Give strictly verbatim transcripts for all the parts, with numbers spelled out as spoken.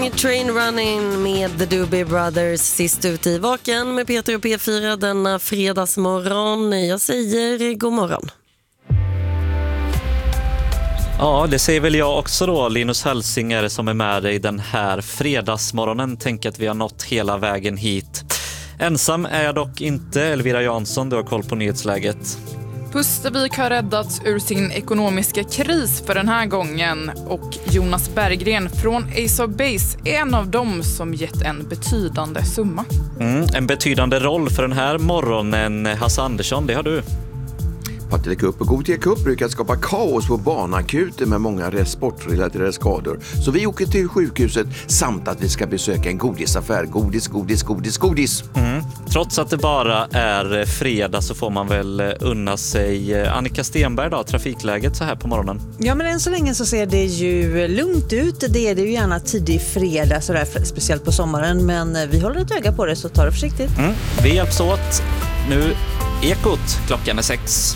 Morning Train Running med The Doobie Brothers sist ut i Vaken med Peter och P fyra denna fredagsmorgon. Jag säger god morgon. Ja, det säger väl jag också då. Linus Hälsing är det som är med dig den här fredagsmorgonen. Tänk att vi har nått hela vägen hit. Ensam är jag dock inte. Elvira Jansson, du har koll på nyhetsläget. Pustervik har räddats ur sin ekonomiska kris för den här gången och Jonas Berggren från Ace of Base är en av dem som gett en betydande summa. Mm, en betydande roll för den här morgonen, Hasse Andersson, det har du. Partille Cup och Gothia Cup brukar skapa kaos på barnakuten med många sportrelaterade skador. Så vi åker till sjukhuset samt att vi ska besöka en godisaffär. Godis, godis, godis, godis. Mm. Trots att det bara är fredag så får man väl unna sig. Annika Stenberg då, trafikläget så här på morgonen. Ja, men än så länge så ser det ju lugnt ut. Det är det ju gärna tidig fredag så där, speciellt på sommaren. Men vi håller ett öga på det så ta det försiktigt. Mm. Vi hjälps åt. Nu Ekot, klockan är sex.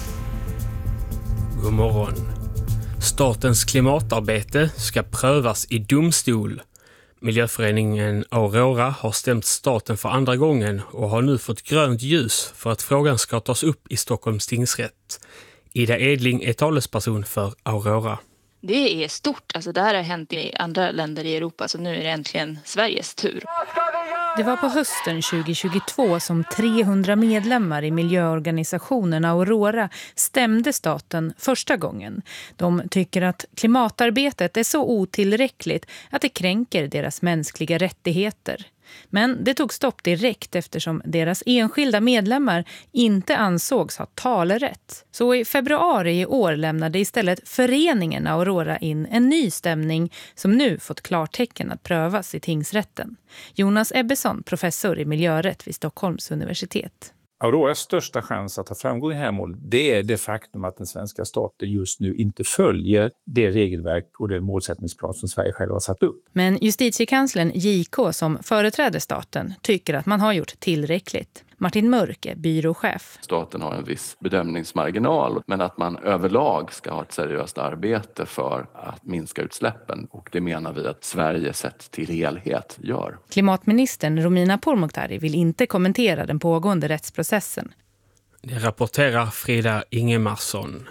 God morgon. Statens klimatarbete ska prövas i domstol. Miljöföreningen Aurora har stämt staten för andra gången och har nu fått grönt ljus för att frågan ska tas upp i Stockholms tingsrätt. Ida Edling är talesperson för Aurora. Det är stort. Alltså det här har hänt i andra länder i Europa, så nu är det äntligen Sveriges tur. Det var på hösten tjugohundratjugotvå som trehundra medlemmar i miljöorganisationen Aurora stämde staten första gången. De tycker att klimatarbetet är så otillräckligt att det kränker deras mänskliga rättigheter. Men det tog stopp direkt eftersom deras enskilda medlemmar inte ansågs ha talerätt. Så i februari i år lämnade istället föreningen Aurora in en ny stämning som nu fått klartecken att prövas i tingsrätten. Jonas Ebbesson, professor i miljörätt vid Stockholms universitet. Auroras största chans att ha framgång i det här målet, det är det faktum att den svenska staten just nu inte följer det regelverk och det målsättningsplan som Sverige själv har satt upp. Men justitiekanslern J K som företräder staten tycker att man har gjort tillräckligt. Martin Mörk är byråchef. Staten har en viss bedömningsmarginal, men att man överlag ska ha ett seriöst arbete för att minska utsläppen. Och det menar vi att Sverige sett till helhet gör. Klimatministern Romina Pourmokhtari vill inte kommentera den pågående rättsprocessen. Det rapporterar Frida Ingemarsson.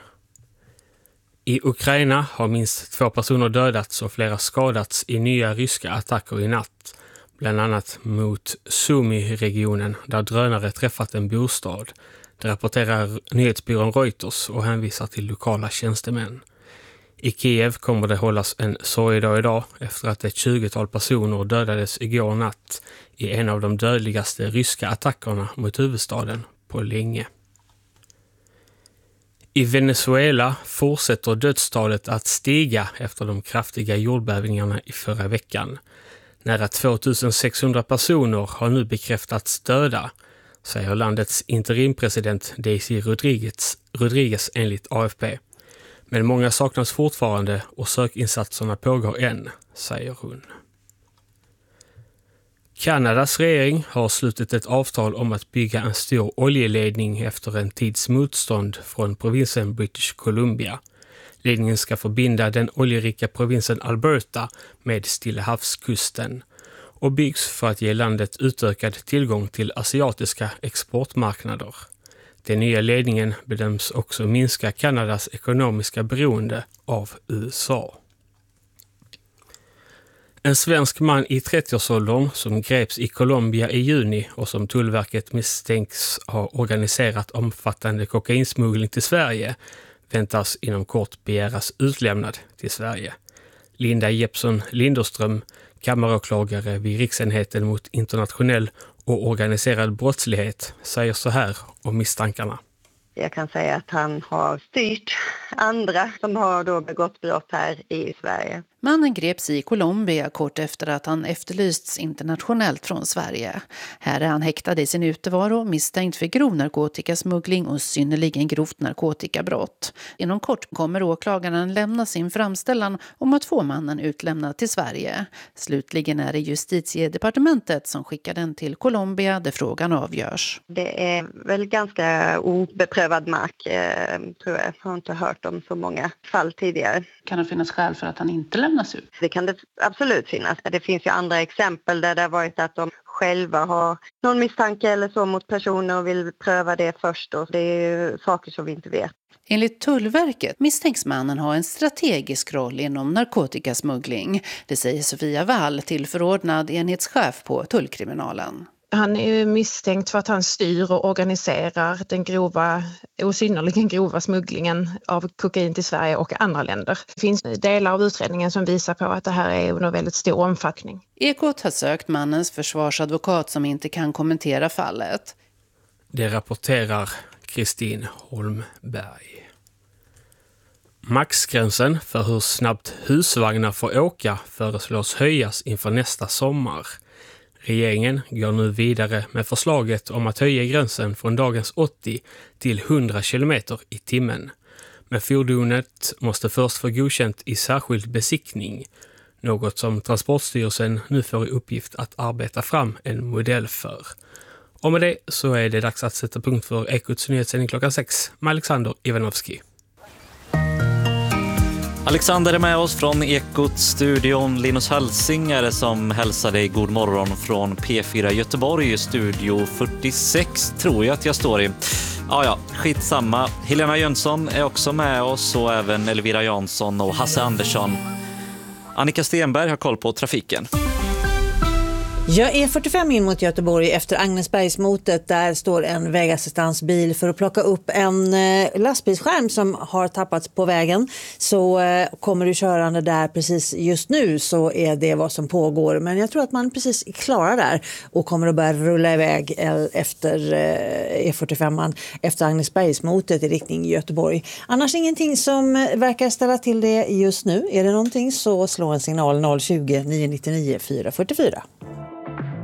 I Ukraina har minst två personer dödats och flera skadats i nya ryska attacker i natt. Bland annat mot Sumy-regionen där drönare träffat en bostad. Det rapporterar nyhetsbyrån Reuters och hänvisar till lokala tjänstemän. I Kiev kommer det hållas en sorgedag idag efter att ett tjugotal personer dödades igår natt i en av de dödligaste ryska attackerna mot huvudstaden på länge. I Venezuela fortsätter dödstalet att stiga efter de kraftiga jordbävningarna i förra veckan. Nära tvåtusensexhundra personer har nu bekräftats döda, säger landets interimpresident Daisy Rodriguez, Rodriguez enligt A F P. Men många saknas fortfarande och sökinsatserna pågår än, säger hon. Kanadas regering har slutit ett avtal om att bygga en stor oljeledning efter en tids motstånd från provinsen British Columbia. Ledningen ska förbinda den oljerika provinsen Alberta med Stilla havskusten och byggs för att ge landet utökad tillgång till asiatiska exportmarknader. Den nya ledningen bedöms också minska Kanadas ekonomiska beroende av U S A. En svensk man i trettioårsåldern som greps i Colombia i juni och som Tullverket misstänks ha organiserat omfattande kokainsmuggling till Sverige väntas inom kort begäras utlämnad till Sverige. Linda Jeppsson Linderström, kammaråklagare vid Riksenheten mot internationell och organiserad brottslighet, säger så här om misstankarna. Jag kan säga att han har styrt andra som har då begått brott här i Sverige. Mannen greps i Colombia kort efter att han efterlysts internationellt från Sverige. Här är han häktad i sin utevaro, misstänkt för grov narkotikasmuggling och synnerligen grovt narkotikabrott. Inom kort kommer åklagaren lämna sin framställan om att få mannen utlämnad till Sverige. Slutligen är det justitiedepartementet som skickar den till Colombia där frågan avgörs. Det är väl ganska obeprövad mark, eh, tror jag. Jag har inte hört om så många fall tidigare. Kan det finnas skäl för att han inte lämnas ut? Det kan det absolut finnas. Det finns ju andra exempel där det har varit att de själva har någon misstanke eller så mot personer och vill pröva det först. Och det är ju saker som vi inte vet. Enligt Tullverket misstänks mannen ha en strategisk roll inom narkotikasmuggling. Det säger Sofia Wall, tillförordnad enhetschef på tullkriminalen. Han är misstänkt för att han styr och organiserar den grova och synnerligen grova smugglingen av kokain till Sverige och andra länder. Det finns delar av utredningen som visar på att det här är under väldigt stor omfattning. Ekot har sökt mannens försvarsadvokat som inte kan kommentera fallet. Det rapporterar Kristin Holmberg. Maxgränsen för hur snabbt husvagnar får åka föreslås höjas inför nästa sommar. Regeringen går nu vidare med förslaget om att höja gränsen från dagens åttio till hundra kilometer i timmen. Men fordonet måste först få godkänt i särskild besiktning, något som Transportstyrelsen nu får i uppgift att arbeta fram en modell för. Och med det så är det dags att sätta punkt för Ekots nyhetssändning klockan sex med Alexander Ivanovski. Alexander är med oss från Ekot-studion. Linus Hälsing är det som hälsar dig god morgon från P fyra Göteborg, studio fyrtiosex tror jag att jag står i. Ja, ja, skitsamma. Helena Jönsson är också med oss och även Elvira Jansson och Hasse Andersson. Annika Stenberg har koll på trafiken. Jag är fyrtiofem in mot Göteborg efter Agnesbergsmotet. Där står en vägassistansbil för att plocka upp en lastbilsskärm som har tappats på vägen. Så kommer du körande där precis just nu så är det vad som pågår. Men jag tror att man precis är klara där och kommer att börja rulla iväg efter E fyrtiofem efter Agnesbergsmotet i riktning Göteborg. Annars ingenting som verkar ställa till det just nu. Är det någonting så slå en signal noll tjugo, nio nio nio, fyra fyra fyra.